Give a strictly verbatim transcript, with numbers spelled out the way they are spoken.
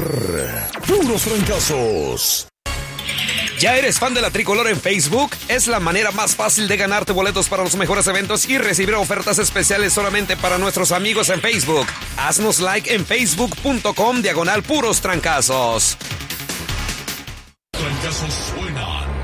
Puros Trancazos. ¿Ya eres fan de la Tricolor en Facebook? Es la manera más fácil de ganarte boletos para los mejores eventos y recibir ofertas especiales solamente para nuestros amigos en Facebook. Haznos like en facebook.com diagonal Puros Trancazos. Trancazos suenan